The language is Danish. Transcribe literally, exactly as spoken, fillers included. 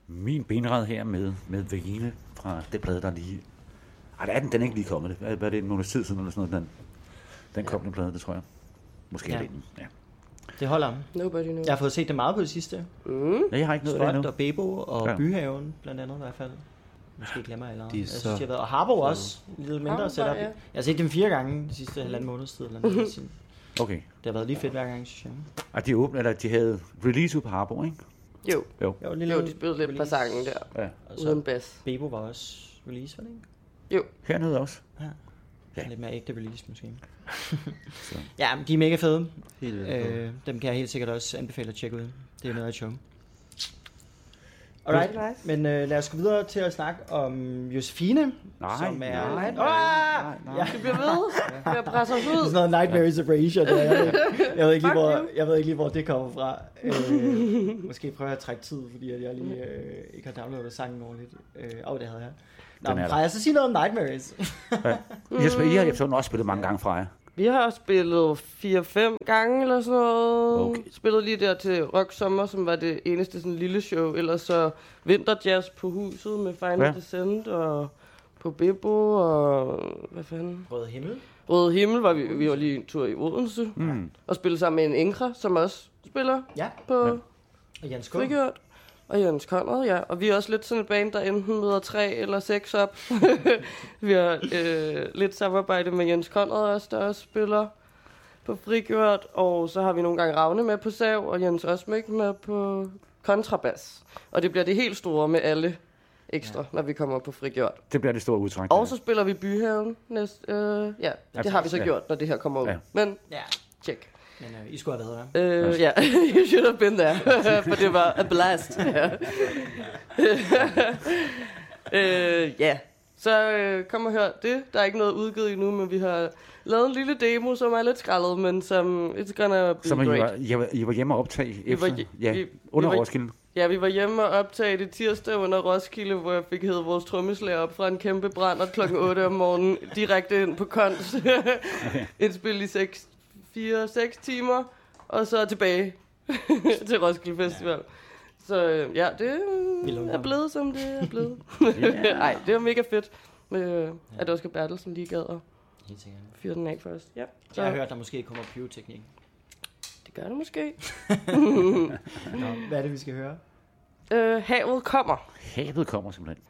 Min benrad her med, med Vagine fra det plade, der lige... Ej, der er den, den er ikke lige kommet. Hvad er det, en måneds tid siden eller sådan noget, den, den kom den plade, det tror jeg. Måske ja. Er det den, ja. Det holder. Nobody knows. Jeg har fået set det meget på det sidste. Mm. Ja, jeg har ikke noget af det endnu. og Bebo og ja. Byhaven, blandt andet i hvert fald. Måske glemmer jeg eller De jeg så... synes, jeg ved. Og Harbo også. Lidt mindre setup. Ja. Jeg har set dem fire gange de sidste halvanden måneds tid. Eller noget. Okay. Det har været lige fedt hver gang, synes jeg. Og de åbne, eller de havde release på Harbo, ikke? Jo. Jo. Jo, lille jo de spillede lidt på sangen der. Ja. Uden bas. Bebo var også release, var det ikke? Jo. Hernede også. Ja. Ja. Lidt mere ægte release, måske. Ja, de er mega fede. Øh, dem kan jeg helt sikkert også anbefale at tjekke ud. Det er noget af et show. Alright, nice. men øh, lad os gå videre til at snakke om Josefine, Nej, som er... nej, nej, nej, nej. Ja. Det bliver ved. Jeg presser os Det er ud. sådan noget Nightmare Separation. Jeg, jeg, jeg, ved ikke lige, hvor, jeg ved ikke lige, hvor det kommer fra. Øh, måske prøver jeg at trække tid, fordi jeg lige øh, ikke har downloadet sangen ordentligt. Øh, åh, det havde jeg. Nå, men Freja, så sig noget om Nightmares. Ja. I har, I har jeg også spillet mange gange fra jer. Vi har spillet fire fem gange eller sådan noget. Okay. Spillet lige der til Rock Sommer, som var det eneste sådan lille show. Ellers så Vinterjazz på Huset med Final Ja. Descent og på Bebo og hvad fanden? Rød Himmel. Røde Himmel var vi, vi var lige en tur i Odense. Mm. Og spille sammen med en Inkra, som også spiller Ja. på Ja. Og Jens K. Frigjort. Og Jens Conrad, ja. Og vi er også lidt sådan et band, der enten møder tre eller seks op. Vi har øh, lidt samarbejde med Jens Conrad også, der også spiller på Frigjort. Og så har vi nogle gange Ravne med på sav, og Jens Osmik med på kontrabas. Og det bliver det helt store med alle ekstra, ja. Når vi kommer på Frigjort. Det bliver det store udtræk. Og så spiller vi Byhaven næste. Øh, ja, det har vi så ja. gjort, når det her kommer ud. Ja. Men Ja. tjek. Men øh, I skulle have været der. Øh, ja, you should have been there, for det var a blast. Ja. øh, ja, så øh, kom og hør det. Der er ikke noget udgivet endnu, men vi har lavet en lille demo, som er lidt skrællet, men som it's gonna be Som I great. var, I, var, I var hjemme og optage efter, var, ja, vi, under vi var, Roskilde. Ja, vi var hjemme og optage det tirsdag under Roskilde, hvor jeg fik hævet vores trommeslager op fra en kæmpe brænder klokken otte om morgenen, direkte ind på Kons. Indspil i seks, fire, seks timer, og så tilbage til Roskilde Festival. Så øh, ja, det øh, er blevet, som det er blevet. Nej, det var mega fedt, øh, at Oscar Bertelsen lige gad at Helt sikkert. fyre den af først. Ja, Så jeg har hørt, der måske kommer pyroteknik. det gør det måske. Nå, hvad er det, vi skal høre? Øh, havet kommer. Havet kommer simpelthen.